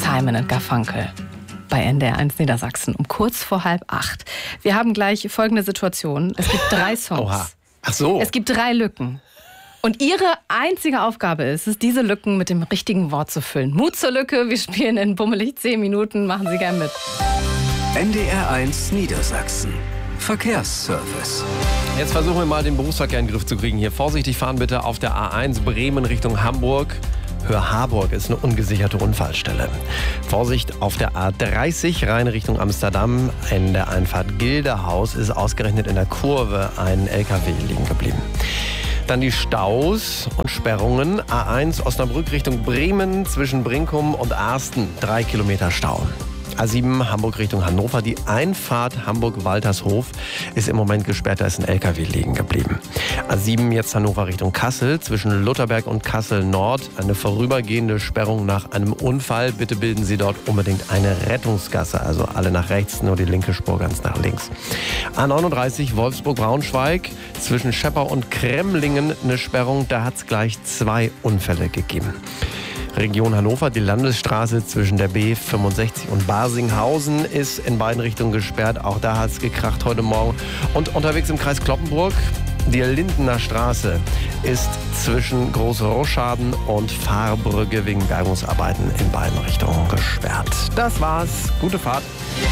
Simon & Garfunkel bei NDR1 Niedersachsen um kurz vor 7:30. Wir haben gleich folgende Situation. Es gibt 3 Songs. Oha. Ach so. Es gibt 3 Lücken. Und Ihre einzige Aufgabe ist es, diese Lücken mit dem richtigen Wort zu füllen. Mut zur Lücke. Wir spielen in bummelig 10 Minuten. Machen Sie gern mit. NDR1 Niedersachsen. Verkehrsservice. Jetzt versuchen wir mal den Berufsverkehr in den Griff zu kriegen. Hier vorsichtig fahren bitte auf der A1 Bremen Richtung Hamburg. Hör-Harburg ist eine ungesicherte Unfallstelle. Vorsicht auf der A30 rein Richtung Amsterdam. In der Einfahrt Gildehaus ist ausgerechnet in der Kurve ein LKW liegen geblieben. Dann die Staus und Sperrungen. A1 Osnabrück Richtung Bremen zwischen Brinkum und Arsten. 3 Kilometer Stau. A7 Hamburg Richtung Hannover. Die Einfahrt Hamburg-Waltershof ist im Moment gesperrt. Da ist ein LKW liegen geblieben. A7 jetzt Hannover Richtung Kassel. Zwischen Lutherberg und Kassel Nord eine vorübergehende Sperrung nach einem Unfall. Bitte bilden Sie dort unbedingt eine Rettungsgasse. Also alle nach rechts, nur die linke Spur ganz nach links. A39 Wolfsburg-Braunschweig. Zwischen Scheppau und Kremlingen eine Sperrung. Da hat es gleich 2 Unfälle gegeben. Region Hannover, die Landesstraße zwischen der B65 und Barsinghausen ist in beiden Richtungen gesperrt. Auch da hat es gekracht heute Morgen. Und unterwegs im Kreis Cloppenburg, die Lindener Straße ist zwischen Großroscharden und Fahrbrücke wegen Bergungsarbeiten in beiden Richtungen gesperrt. Das war's. Gute Fahrt.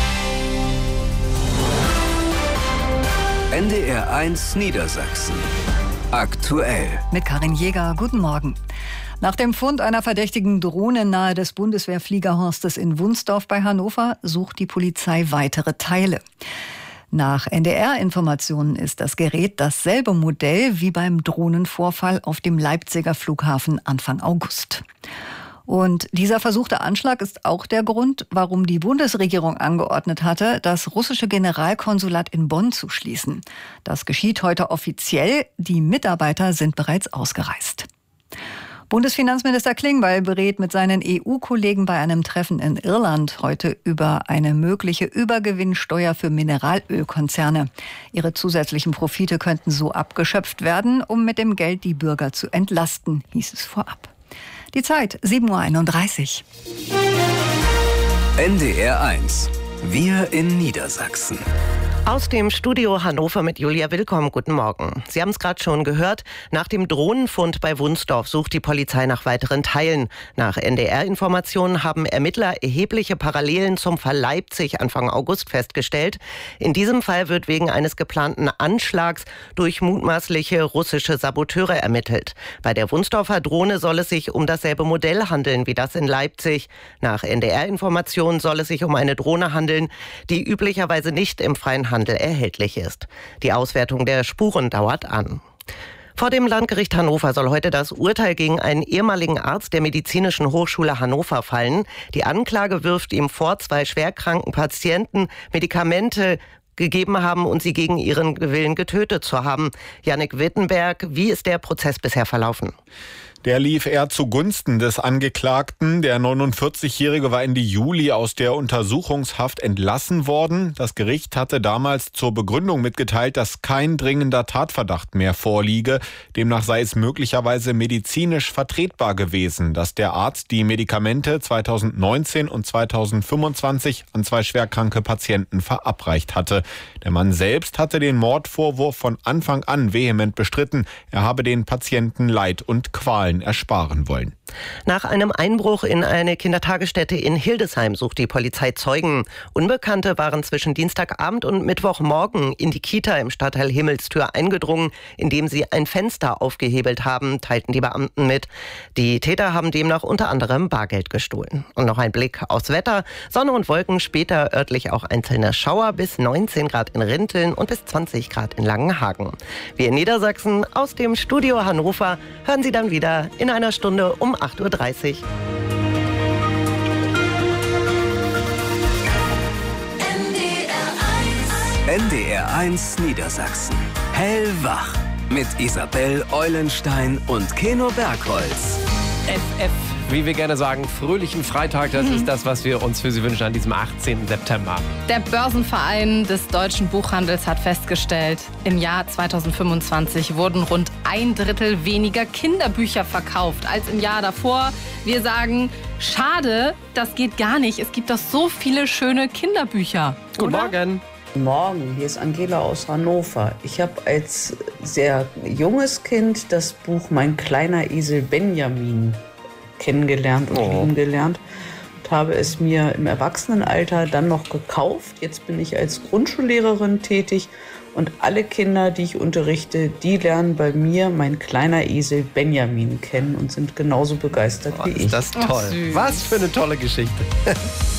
NDR1 Niedersachsen. Aktuell. Mit Karin Jäger. Guten Morgen. Nach dem Fund einer verdächtigen Drohne nahe des Bundeswehrfliegerhorstes in Wunsdorf bei Hannover sucht die Polizei weitere Teile. Nach NDR-Informationen ist das Gerät dasselbe Modell wie beim Drohnenvorfall auf dem Leipziger Flughafen Anfang August. Und dieser versuchte Anschlag ist auch der Grund, warum die Bundesregierung angeordnet hatte, das russische Generalkonsulat in Bonn zu schließen. Das geschieht heute offiziell. Die Mitarbeiter sind bereits ausgereist. Bundesfinanzminister Klingbeil berät mit seinen EU-Kollegen bei einem Treffen in Irland heute über eine mögliche Übergewinnsteuer für Mineralölkonzerne. Ihre zusätzlichen Profite könnten so abgeschöpft werden, um mit dem Geld die Bürger zu entlasten, hieß es vorab. Die Zeit 7:31 Uhr. NDR1. Wir in Niedersachsen. Aus dem Studio Hannover mit Julia Willkomm. Guten Morgen. Sie haben es gerade schon gehört. Nach dem Drohnenfund bei Wunsdorf sucht die Polizei nach weiteren Teilen. Nach NDR-Informationen haben Ermittler erhebliche Parallelen zum Fall Leipzig Anfang August festgestellt. In diesem Fall wird wegen eines geplanten Anschlags durch mutmaßliche russische Saboteure ermittelt. Bei der Wunsdorfer Drohne soll es sich um dasselbe Modell handeln wie das in Leipzig. Nach NDR-Informationen soll es sich um eine Drohne handeln, die üblicherweise nicht im freien Handel erhältlich ist. Die Auswertung der Spuren dauert an. Vor dem Landgericht Hannover soll heute das Urteil gegen einen ehemaligen Arzt der Medizinischen Hochschule Hannover fallen. Die Anklage wirft ihm vor, 2 schwerkranken Patienten Medikamente gegeben haben und sie gegen ihren Willen getötet zu haben. Jannik Wittenberg, wie ist der Prozess bisher verlaufen? Der lief eher zugunsten des Angeklagten. Der 49-Jährige war Ende Juli aus der Untersuchungshaft entlassen worden. Das Gericht hatte damals zur Begründung mitgeteilt, dass kein dringender Tatverdacht mehr vorliege. Demnach sei es möglicherweise medizinisch vertretbar gewesen, dass der Arzt die Medikamente 2019 und 2025 an 2 schwerkranke Patienten verabreicht hatte. Der Mann selbst hatte den Mordvorwurf von Anfang an vehement bestritten. Er habe den Patienten Leid und Qualen ersparen wollen. Nach einem Einbruch in eine Kindertagesstätte in Hildesheim sucht die Polizei Zeugen. Unbekannte waren zwischen Dienstagabend und Mittwochmorgen in die Kita im Stadtteil Himmelstür eingedrungen, indem sie ein Fenster aufgehebelt haben, teilten die Beamten mit. Die Täter haben demnach unter anderem Bargeld gestohlen. Und noch ein Blick aufs Wetter. Sonne und Wolken, später örtlich auch einzelne Schauer, bis 19 Grad in Rinteln und bis 20 Grad in Langenhagen. Wir in Niedersachsen aus dem Studio Hannover hören Sie dann wieder in einer Stunde um 8:30 Uhr. NDR1 Niedersachsen. Hellwach. Mit Isabel Eulenstein und Keno Bergholz. FF wie wir gerne sagen, fröhlichen Freitag. Das ist das, was wir uns für Sie wünschen an diesem 18. September. Der Börsenverein des deutschen Buchhandels hat festgestellt, im Jahr 2025 wurden rund 1/3 weniger Kinderbücher verkauft als im Jahr davor. Wir sagen, schade, das geht gar nicht. Es gibt doch so viele schöne Kinderbücher. Guten oder? Morgen. Guten Morgen, hier ist Angela aus Hannover. Ich habe als sehr junges Kind das Buch Mein kleiner Esel Benjamin kennengelernt und lieben gelernt und habe es mir im Erwachsenenalter dann noch gekauft. Jetzt bin ich als Grundschullehrerin tätig und alle Kinder, die ich unterrichte, die lernen bei mir Mein kleiner Esel Benjamin kennen und sind genauso begeistert wie ich. Ist das toll. Ach, süß. Was für eine tolle Geschichte.